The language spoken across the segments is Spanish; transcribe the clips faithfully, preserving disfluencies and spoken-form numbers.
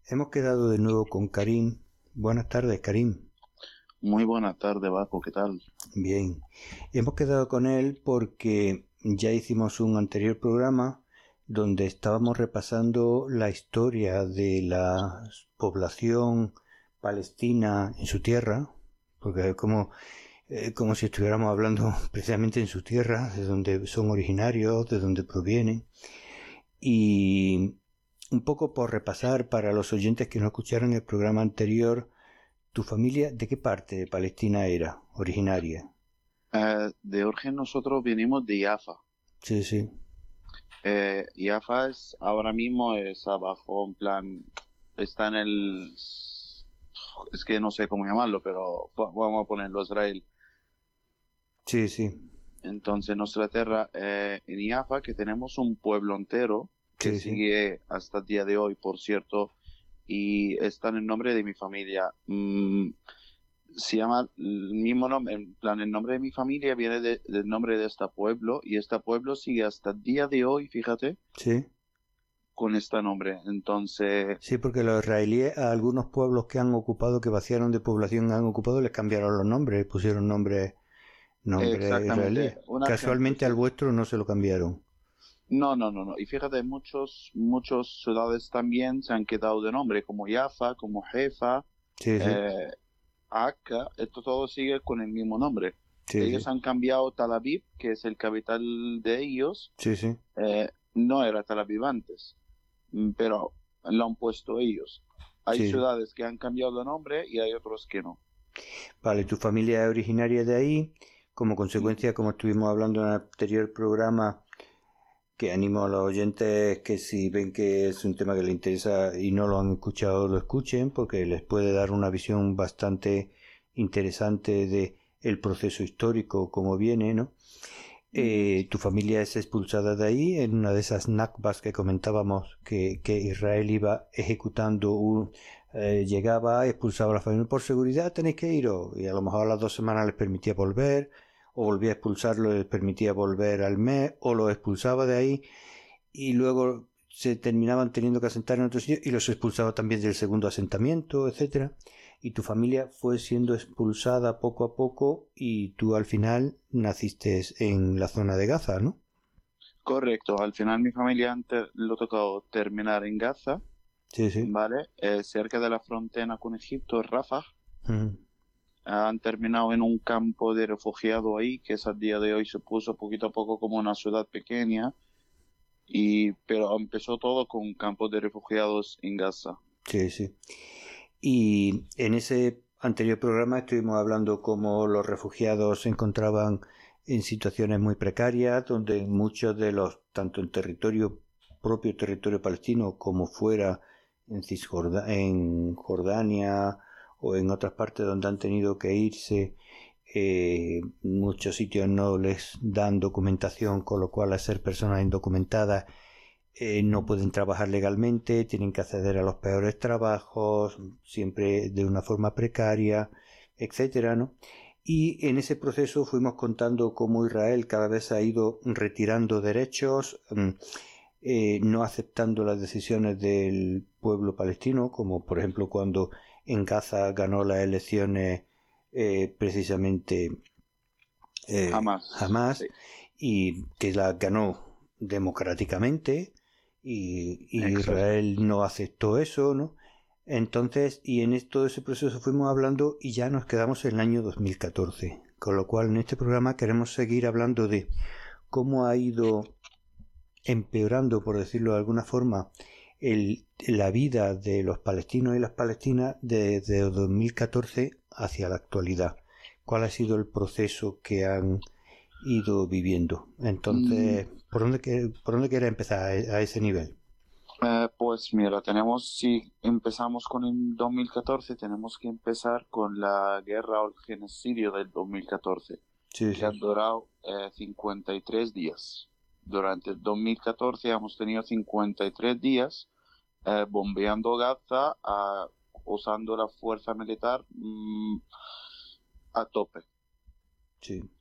Hemos quedado de nuevo con Karim. Buenas tardes, Karim. Muy buenas tardes, Baco, ¿qué tal? Bien. Hemos quedado con él porque ya hicimos un anterior programa donde estábamos repasando la historia de la población palestina en su tierra, porque es como, eh, como si estuviéramos hablando precisamente en su tierra, de donde son originarios, de donde provienen. Y un poco por repasar para los oyentes que no escucharon el programa anterior, ¿tu familia de qué parte de Palestina era originaria? Eh, de origen nosotros venimos de Jaffa. Sí, sí. Eh, Jaffa es, ahora mismo es abajo, en plan, está en el... Es que no sé cómo llamarlo, pero va- vamos a ponerlo Israel. Sí, sí. Entonces, nuestra tierra, eh, en Jaffa, que tenemos un pueblo entero que Sí, sí. sigue hasta el día de hoy, por cierto, y está en el nombre de mi familia. Mm, se llama el mismo nombre, en plan, el nombre de mi familia viene de- del nombre de este pueblo y este pueblo sigue hasta el día de hoy, fíjate, Sí. con este nombre. Entonces, Sí, porque los israelíes a algunos pueblos que han ocupado, que vaciaron de población, han ocupado, les cambiaron los nombres, pusieron nombres, nombres exactamente, israelíes. un ejemplo, Casualmente al sí. vuestro no se lo cambiaron. No, no, no, no. Y fíjate, muchos, muchos ciudades también se han quedado de nombre, como Jaffa, como Jefa, Sí, sí. eh, Akka, esto todo sigue con el mismo nombre. Sí, Ellos sí. han cambiado Tel Aviv, que es el capital de ellos, Sí, sí. eh, no era Tel Aviv antes. Mm, pero lo han puesto ellos. Hay Sí. ciudades que han cambiado de nombre y hay otros que no. Vale, tu familia es originaria de ahí. Como Ujú. consecuencia, como estuvimos hablando en el anterior programa, que animo a los oyentes que si ven que es un tema que les interesa y no lo han escuchado, lo escuchen, porque les puede dar una visión bastante interesante de el proceso histórico, como viene, ¿no? Ujú. Eh, tu familia es expulsada de ahí en una de esas nakbas que comentábamos que, que Israel iba ejecutando un, eh, llegaba, expulsaba a la familia por seguridad, tenéis que iros, y a lo mejor a las dos semanas les permitía volver, o volvía a expulsarlo y les permitía volver al mes, o lo expulsaba de ahí y luego se terminaban teniendo que asentar en otro sitio y los expulsaba también del segundo asentamiento, etcétera. Y tu familia fue siendo expulsada poco a poco y tú al final naciste en la zona de Gaza, ¿no? Correcto, al final mi familia antes lo tocó terminar en Gaza, Sí, sí. ¿vale? Eh, cerca de la frontera con Egipto, Rafah. Mm. Han terminado en un campo de refugiados ahí, que es al día de hoy se puso poquito a poco como una ciudad pequeña, y, pero empezó todo con campos de refugiados en Gaza. Sí, sí. Y en ese anterior programa estuvimos hablando cómo los refugiados se encontraban en situaciones muy precarias, donde muchos de los, tanto en territorio, propio territorio palestino, como fuera en Cisjorda- en Jordania o en otras partes donde han tenido que irse, eh, muchos sitios no les dan documentación, con lo cual al ser personas indocumentadas eh, no pueden trabajar legalmente, tienen que acceder a los peores trabajos, siempre de una forma precaria, etcétera, ¿no? Y en ese proceso fuimos contando cómo Israel cada vez ha ido retirando derechos, eh, no aceptando las decisiones del pueblo palestino, como por ejemplo cuando en Gaza ganó las elecciones eh, precisamente eh, Jamás, Hamas, sí, y que la ganó democráticamente, y, y exacto. Israel no aceptó eso, ¿no? Entonces, y en todo ese proceso fuimos hablando y ya nos quedamos en el año dos mil catorce, con lo cual en este programa queremos seguir hablando de cómo ha ido empeorando, por decirlo de alguna forma, el, la vida de los palestinos y las palestinas desde dos mil catorce hacia la actualidad. ¿Cuál ha sido el proceso que han ido viviendo? Mm, Entonces, ¿por dónde, por dónde quieres empezar a, a ese nivel? eh, pues mira, tenemos, si empezamos con el dos mil catorce, tenemos que empezar con la guerra o el genocidio del dos mil catorce, Sí, que ha sí, durado eh, cincuenta y tres días. Durante el dos mil catorce hemos tenido cincuenta y tres días eh, bombeando Gaza, a- usando la fuerza militar mm, a tope. sí.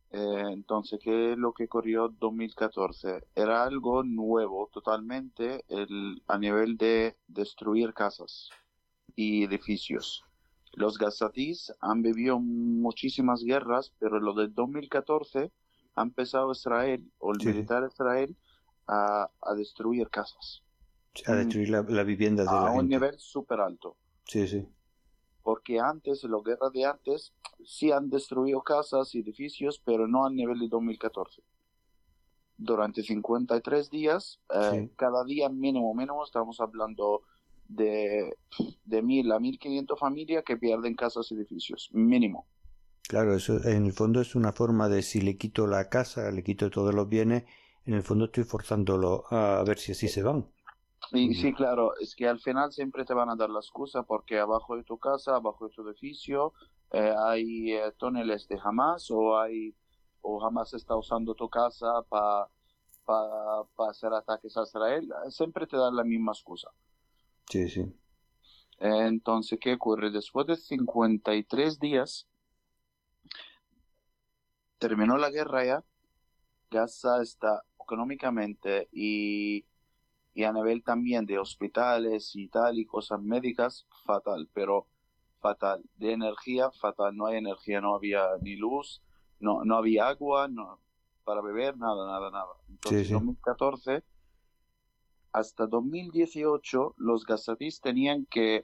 Eh, entonces, ¿qué es lo que ocurrió en dos mil catorce? Era algo nuevo totalmente el, a nivel de destruir casas y edificios. Los gazatíes han vivido muchísimas guerras, pero lo del dos mil catorce ha empezado Israel o el Sí, sí. militar Israel a, a destruir casas. A Un- destruir la, la vivienda de a la un gente. nivel súper alto. Sí, sí. Porque antes, en las guerras de antes, sí han destruido casas y edificios, pero no al nivel de dos mil catorce. Durante cincuenta y tres días, eh, Sí. cada día mínimo, mínimo, estamos hablando de, de mil a mil quinientas familias que pierden casas y edificios, mínimo. Claro, eso en el fondo es una forma de si le quito la casa, le quito todos los bienes, en el fondo estoy forzándolo a ver si así se van. Y Mm. sí, claro, es que al final siempre te van a dar la excusa porque abajo de tu casa, abajo de tu edificio, eh, hay eh, túneles de Hamas o hay o Hamas está usando tu casa para pa, pa hacer ataques a Israel. Siempre te dan la misma excusa. Sí, sí. Eh, entonces, ¿qué ocurre? Después de cincuenta y tres días, terminó la guerra ya. Gaza está económicamente y, y a nivel también de hospitales y tal y cosas médicas, fatal, pero fatal. De energía, fatal. No hay energía, no había ni luz, no, no había agua, no, para beber, nada, nada, nada. Sí, Entonces, sí. dos mil catorce hasta dos mil dieciocho, los gazatíes tenían que,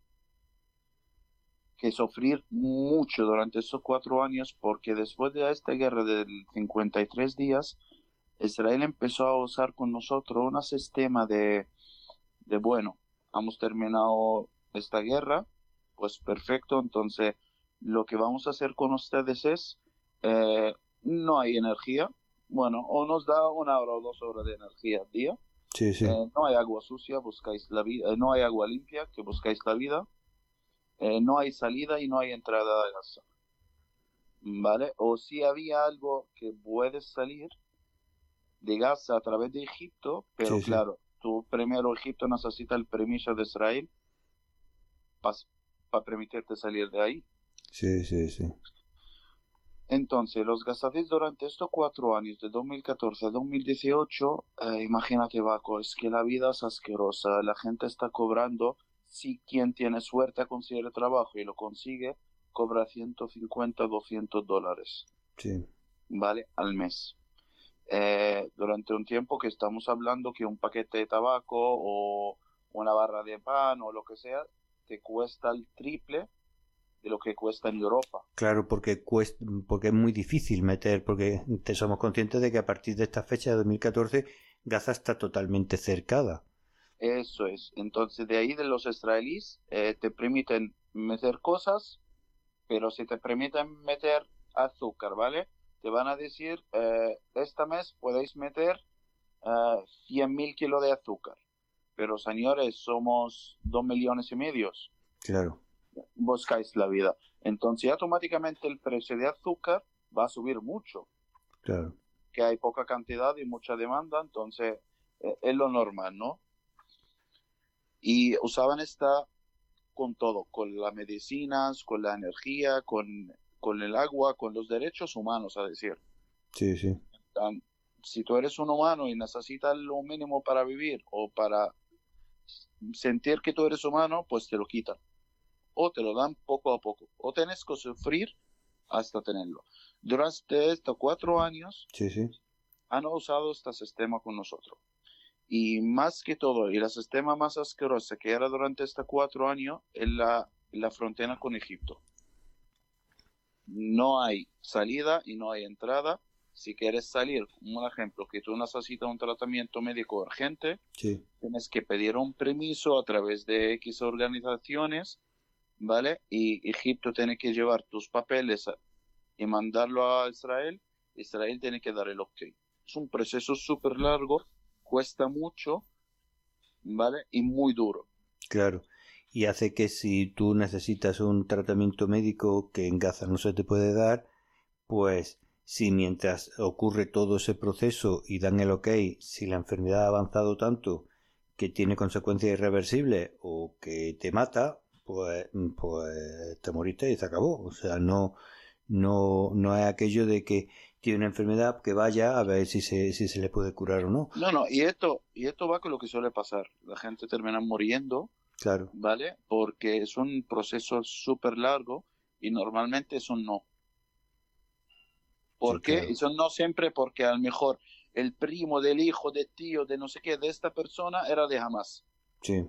que sufrir mucho durante esos cuatro años porque después de esta guerra de cincuenta y tres días, Israel empezó a usar con nosotros un sistema de, de, bueno, hemos terminado esta guerra, pues perfecto, entonces lo que vamos a hacer con ustedes es, eh, no hay energía, bueno, o nos da una hora o dos horas de energía al día, Sí, sí. eh, no hay agua sucia, buscáis la vida, eh, no hay agua limpia, que buscáis la vida, eh, no hay salida y no hay entrada de gas, ¿vale? O si había algo que puedes salir, de Gaza a través de Egipto, pero Sí, sí. claro, tú primero Egipto necesita el permiso de Israel para pa permitirte salir de ahí. Sí, sí, sí. Entonces, los gazatíes durante estos cuatro años, de dos mil catorce a dos mil dieciocho, eh, imagínate, Baco, es que la vida es asquerosa, la gente está cobrando, si quien tiene suerte consigue trabajo y lo consigue, cobra ciento cincuenta, doscientos dólares, Sí, ¿vale? Al mes. Eh, durante un tiempo que estamos hablando que un paquete de tabaco o una barra de pan o lo que sea te cuesta el triple de lo que cuesta en Europa. claro, porque cuesta, porque es muy difícil meter, porque te somos conscientes de que a partir de esta fecha de dos mil catorce Gaza está totalmente cercada. Eso es. Entonces de ahí de los israelíes eh, te permiten meter cosas, pero si te permiten meter azúcar, ¿vale? Te van a decir, eh, este mes podéis meter uh, cien mil kilos de azúcar. Pero señores, somos dos millones y medios. Claro, Buscáis la vida. Entonces automáticamente el precio de azúcar va a subir mucho, claro. que hay poca cantidad y mucha demanda, entonces eh, es lo normal, ¿no? Y usaban esta con todo, con las medicinas, con la energía, con, con el agua, con los derechos humanos, a decir. Sí, sí. Um, si tú eres un humano y necesitas lo mínimo para vivir o para sentir que tú eres humano, pues te lo quitan. O te lo dan poco a poco. O tienes que sufrir hasta tenerlo. Durante estos cuatro años Sí, sí. han usado este sistema con nosotros. Y más que todo, y el sistema más asqueroso que era durante estos cuatro años es la, la frontera con Egipto. No hay salida y no hay entrada. Si quieres salir, como un ejemplo, que tú necesitas un tratamiento médico urgente, Sí, tienes que pedir un permiso a través de X organizaciones, ¿vale? Y Egipto tiene que llevar tus papeles a- y mandarlo a Israel. Israel tiene que dar el ok. Es un proceso súper largo, cuesta mucho, ¿vale? Y muy duro. claro. Y hace que si tú necesitas un tratamiento médico que en Gaza no se te puede dar, pues si mientras ocurre todo ese proceso y dan el ok, si la enfermedad ha avanzado tanto que tiene consecuencias irreversibles o que te mata, pues, pues te moriste y se acabó. O sea, no, no, no es aquello de que tiene una enfermedad, que vaya a ver si se, si se le puede curar o no. No, no, y esto, y esto va con lo que suele pasar. La gente termina muriendo, claro, ¿vale? Porque es un proceso súper largo y normalmente es un no. ¿Por sí, qué? claro. Y son no siempre porque a lo mejor el primo del hijo, del tío, de no sé qué, de esta persona era de Hamas. Sí,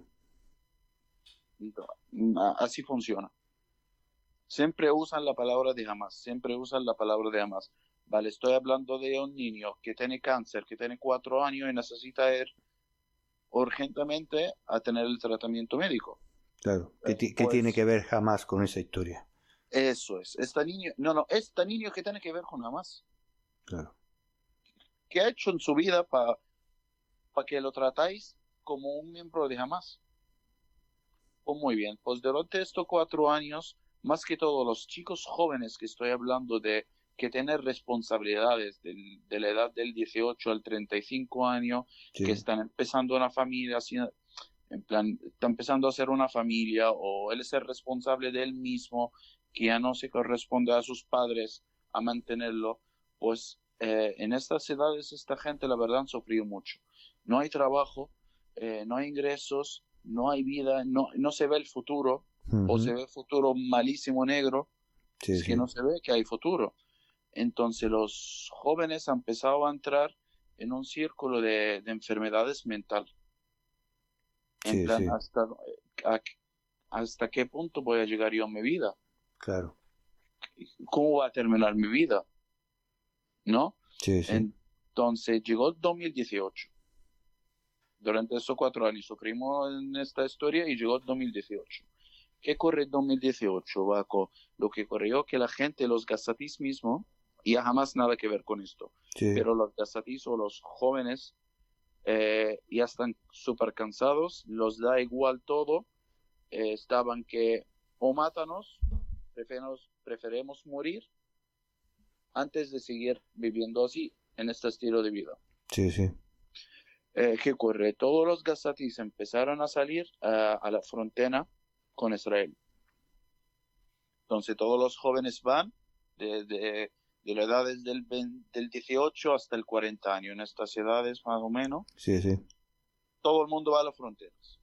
Así funciona. Siempre usan la palabra de Hamas, siempre usan la palabra de Hamas. Vale, estoy hablando de un niño que tiene cáncer, que tiene cuatro años y necesita ir urgentemente a tener el tratamiento médico. claro. ¿Qué, Eh, ti- qué tiene pues que ver jamás con esa historia? eso es. Este niño, no, no, este niño que tiene que ver con Hamas. Claro. ¿Qué ha hecho en su vida para pa que lo tratáis como un miembro de Hamas? Pues muy bien, pues durante estos cuatro años, más que todo los chicos jóvenes que estoy hablando de que tienen responsabilidades de, de la edad del dieciocho al treinta y cinco años, Sí, que están empezando una familia, así, en plan, está empezando a hacer una familia o él ser responsable de él mismo, que ya no se corresponde a sus padres a mantenerlo, pues eh, en estas edades esta gente la verdad han sufrido mucho. No hay trabajo, eh, no hay ingresos, no hay vida, no, no se ve el futuro, o se ujú, ve el futuro malísimo negro, sí, es que no sí, se ve que hay futuro. Entonces los jóvenes han empezado a entrar en un círculo de, de enfermedades mentales. En sí, plan, sí, hasta, a- hasta qué punto voy a llegar yo en mi vida, claro. cómo va a terminar mi vida, ¿no? Sí, sí, Entonces llegó el dos mil dieciocho. Durante esos cuatro años sufrimos en esta historia y llegó el dos mil dieciocho. ¿Qué ocurre en dos mil dieciocho, Baco? Lo que ocurrió que la gente, los gazatís mismo, y jamás nada que ver con esto, sí, pero los gazatís o los jóvenes eh, ya están súper cansados, los da igual todo, eh, estaban que o mátanos, preferemos, preferemos morir antes de seguir viviendo así, en este estilo de vida. sí, sí, Eh, ¿qué ocurre? Todos los gazatís empezaron a salir uh, a la frontera con Israel. Entonces todos los jóvenes van de, de, de las edades del, veinte, del dieciocho hasta el cuarenta años, en estas edades más o menos, sí, sí. todo el mundo va a las fronteras.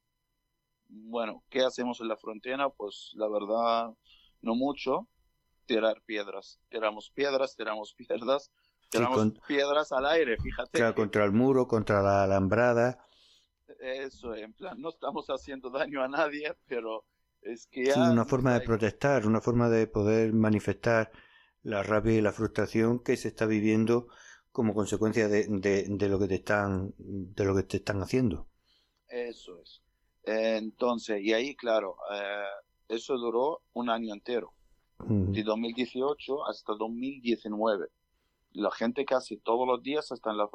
Bueno, ¿qué hacemos en la frontera? Pues la verdad, no mucho, tirar piedras. Tiramos piedras, tiramos piedras, Sí, tiramos con, piedras al aire, fíjate claro, que contra el muro, contra la alambrada. eso, en plan, no estamos haciendo daño a nadie, pero es que Sí, ya una nos forma de da igual. protestar, una forma de poder manifestar la rabia y la frustración que se está viviendo como consecuencia de, de, de lo que te están, de lo que te están haciendo. Eso es. Eh, entonces, y ahí, claro, eh, eso duró un año entero, Ujú. de dos mil dieciocho hasta dos mil diecinueve. La gente casi todos los días está en la